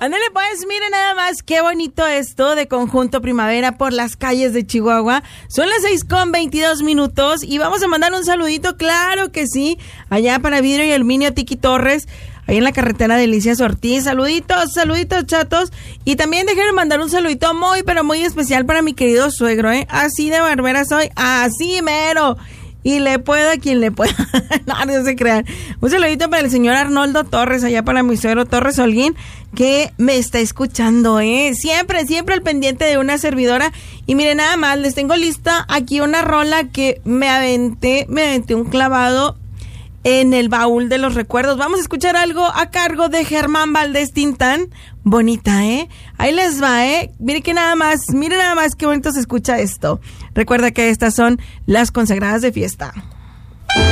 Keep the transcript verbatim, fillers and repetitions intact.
Ándale pues, miren nada más qué bonito esto de Conjunto Primavera por las calles de Chihuahua. Son las seis con veintidós minutos y vamos a mandar un saludito, claro que sí, allá para Vidrio y Aluminio Tiki Torres, ahí en la carretera de Delicias Ortiz. Saluditos, saluditos chatos. Y también déjenme mandar un saludito muy, pero muy especial para mi querido suegro, ¿eh? Así de barbera soy, así mero. Y le puedo a quien le pueda. No, no se crean. Un saludito para el señor Arnoldo Torres, allá para mi suegro Torres Holguín, que me está escuchando, ¿eh? Siempre, siempre al pendiente de una servidora. Y miren, nada más, les tengo lista aquí una rola que me aventé, me aventé un clavado en el baúl de los recuerdos. Vamos a escuchar algo a cargo de Germán Valdés Tintán. Bonita, ¿eh? Ahí les va, ¿eh? Miren que nada más, miren nada más qué bonito se escucha esto. Recuerda que estas son las consagradas de fiesta.